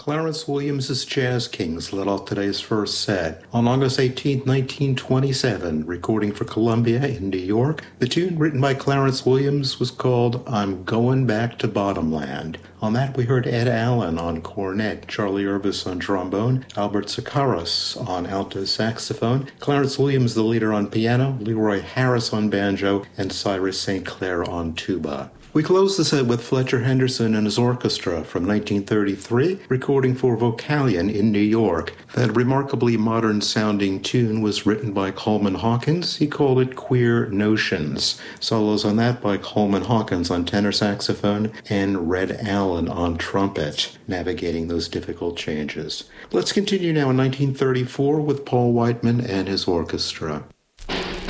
Clarence Williams' Jazz Kings led off today's first set. On August 18, 1927, recording for Columbia in New York, the tune written by Clarence Williams was called I'm Going Back to Bottomland. On that, we heard Ed Allen on cornet, Charlie Irvis on trombone, Albert Sakaras on alto saxophone, Clarence Williams the leader on piano, Leroy Harris on banjo, and Cyrus St. Clair on tuba. We close the set with Fletcher Henderson and his orchestra from 1933, recording for Vocalion in New York. That remarkably modern-sounding tune was written by Coleman Hawkins. He called it Queer Notions. Solos on that by Coleman Hawkins on tenor saxophone and Red Allen on trumpet, navigating those difficult changes. Let's continue now in 1934 with Paul Whiteman and his orchestra.